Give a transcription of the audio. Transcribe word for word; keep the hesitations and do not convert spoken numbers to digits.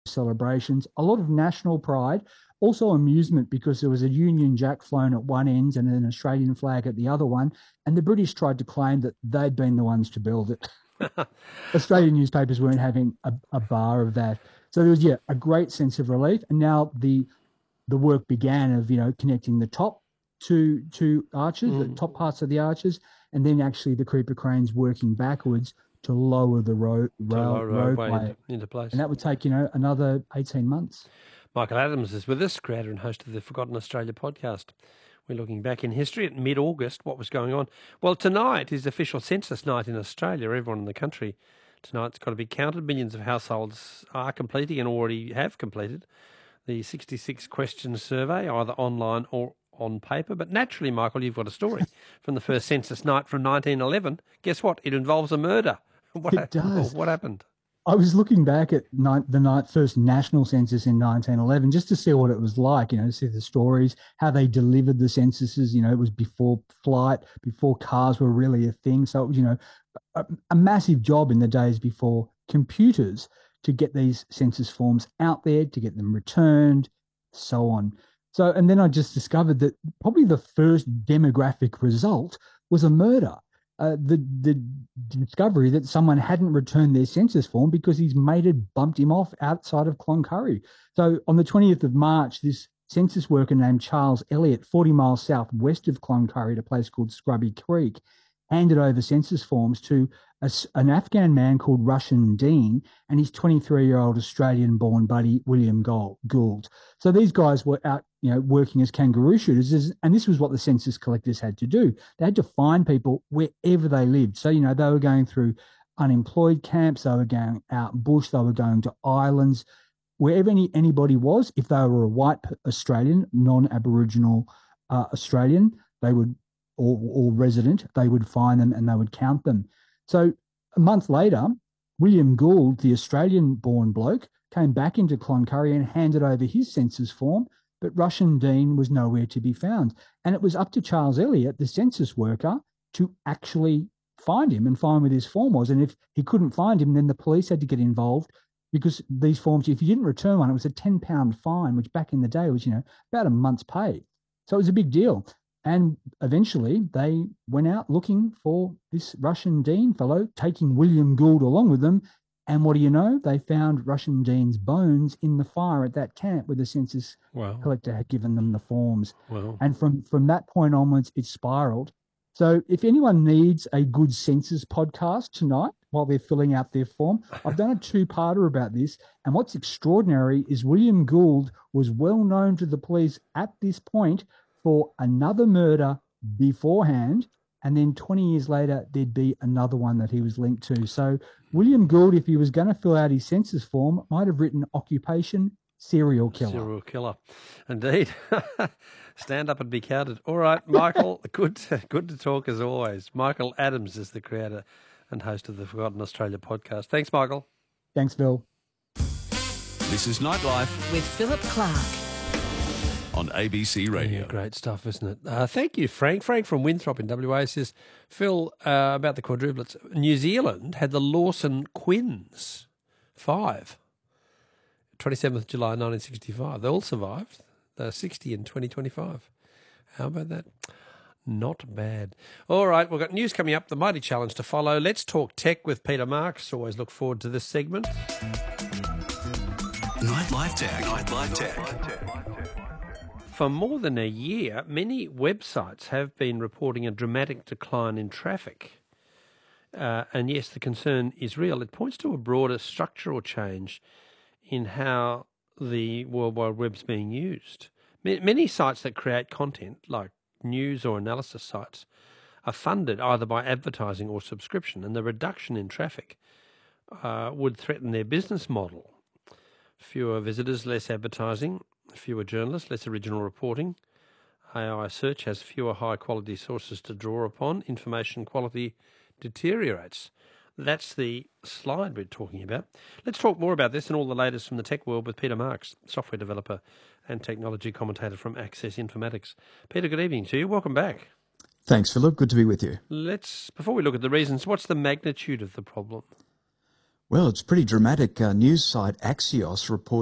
celebrations, a lot of national pride, also amusement because there was a Union Jack flown at one end and an Australian flag at the other one. And the British tried to claim that they'd been the ones to build it. Australian newspapers weren't having a, a bar of that. So there was, yeah, a great sense of relief. And now the the work began of, you know, connecting the top two two arches, the Mm. top parts of the arches, and then actually the creeper cranes working backwards to lower the road To ro- lower roadway roadway. into, into place. And that would take, you know, another eighteen months. Michael Adams is with us, creator and host of the Forgotten Australia podcast. We're looking back in history at mid-August, what was going on. Well, tonight is official census night in Australia. Everyone in the country tonight's got to be counted. Millions of households are completing and already have completed the sixty-six question survey, either online or on paper. But naturally, Michael, you've got a story from the first census night from nineteen eleven. Guess what? It involves a murder. What, It does. What happened? I was looking back at ni- the ni- first national census in nineteen eleven just to see what it was like, you know, to see the stories, how they delivered the censuses. You know, it was before flight, before cars were really a thing. So it was, you know, a, a massive job in the days before computers to get these census forms out there, to get them returned, so on. So, and then I just discovered that probably the first demographic result was a murder. Uh, the the discovery that someone hadn't returned their census form because his mate had bumped him off outside of Cloncurry. So on the twentieth of March, this census worker named Charles Elliott, forty miles southwest of Cloncurry at a place called Scrubby Creek, handed over census forms to a, an Afghan man called Russian Dean and his twenty-three-year-old Australian-born buddy, William Gould. So these guys were out, you know, working as kangaroo shooters, and this was what the census collectors had to do. They had to find people wherever they lived. So, you know, they were going through unemployed camps, they were going out bush, they were going to islands, wherever any, anybody was. If they were a white Australian, non-Aboriginal uh, Australian, they would, or, or resident, they would find them and they would count them. So a month later, William Gould, the Australian-born bloke, came back into Cloncurry and handed over his census form, but Russian Dean was nowhere to be found. And it was up to Charles Elliott, the census worker, to actually find him and find where his form was. And if he couldn't find him, then the police had to get involved because these forms, if you didn't return one, it was a ten pound fine, which back in the day was, you know, about a month's pay. So it was a big deal. And eventually they went out looking for this Russian Dean fellow, taking William Gould along with them. And what do you know? They found Russian Dean's bones in the fire at that camp where the census Wow. collector had given them the forms. Wow. And from, from that point onwards, it spiraled. So if anyone needs a good census podcast tonight while they're filling out their form, I've done a two-parter about this. And what's extraordinary is William Gould was well known to the police at this point for another murder beforehand, and then twenty years later, there'd be another one that he was linked to. So William Gould, if he was going to fill out his census form, might have written occupation serial killer. Serial killer. Indeed. Stand up and be counted. All right, Michael, good to, good to talk as always. Michael Adams is the creator and host of the Forgotten Australia podcast. Thanks, Michael. Thanks, Phil. This is Nightlife with Philip Clark on A B C Radio. Yeah, great stuff, isn't it? Uh, thank you, Frank. Frank from Winthrop in W A says, Phil, uh, about the quadruplets. New Zealand had the Lawson Quins, five, twenty-seventh of July nineteen sixty-five. They all survived. They're sixty in twenty twenty-five. How about that? Not bad. All right, we've got news coming up, the mighty challenge to follow. Let's talk tech with Peter Marks. Always look forward to this segment. Nightlife Tech. Nightlife Tech. For more than a year, many websites have been reporting a dramatic decline in traffic. Uh, and yes, the concern is real. It points to a broader structural change in how the World Wide Web's being used. Many sites that create content, like news or analysis sites, are funded either by advertising or subscription, and the reduction in traffic uh, would threaten their business model. Fewer visitors, less advertising, fewer journalists, less original reporting. A I search has fewer high-quality sources to draw upon. Information quality deteriorates. That's the slide we're talking about. Let's talk more about this and all the latest from the tech world with Peter Marks, software developer and technology commentator from Access Informatics. Peter, good evening to you. Welcome back. Thanks, Philip. Good to be with you. Let's, before we look at the reasons, what's the magnitude of the problem? Well, it's pretty dramatic. Uh, news site Axios reports